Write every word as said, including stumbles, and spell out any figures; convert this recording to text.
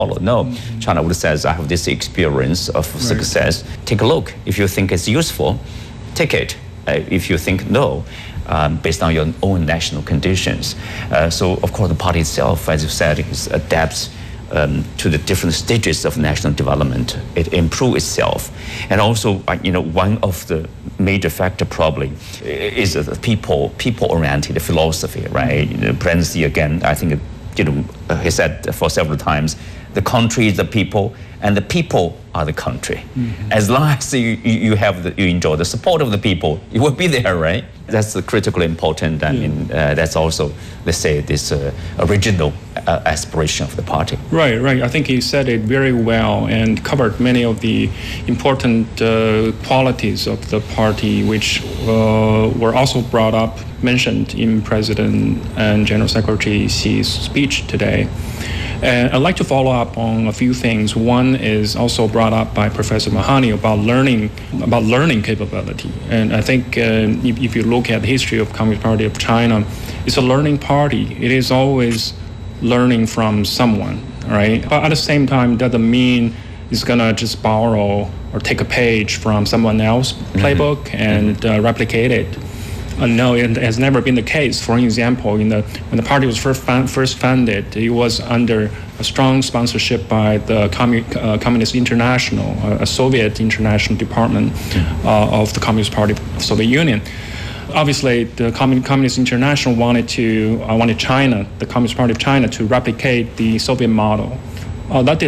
follow. No, mm-hmm. China would say, I have this experience of right. success. Take a look. If you think it's useful, take it. Uh, if you think no, um, based on your own national conditions. Uh, so, of course, the party itself, as you said, is adapts um, to the different stages of national development. It improves itself. And also, uh, you know, one of the major factor probably is the people, people-oriented philosophy, right? You know, President Xi, again, I think, you know, uh, he said for several times, the country is the people, and the people are the country. Mm-hmm. As long as you, you have the, you enjoy the support of the people, you will be there, right? That's critically important. I yeah. mean, uh, that's also, let's say, this uh, original uh, aspiration of the party. Right, right. I think he said it very well and covered many of the important uh, qualities of the party, which uh, were also brought up, mentioned in President and General Secretary Xi's speech today. And I'd like to follow up on a few things. One is also brought up by Professor Mahani about learning, about learning capability. And I think uh, if, if you look at the history of Communist Party of China, it's a learning party. It is always learning from someone, right? But at the same time, that doesn't mean it's gonna just borrow or take a page from someone else's playbook mm-hmm. and uh, replicate it. Uh, no, it has never been the case. For example, in the, when the party was first, found, first founded, it was under a strong sponsorship by the Commun, uh, Communist International, uh, a Soviet international department uh, of the Communist Party of the Soviet Union. Obviously, the Commun- Communist International wanted to uh, wanted China, the Communist Party of China, to replicate the Soviet model. Uh, that did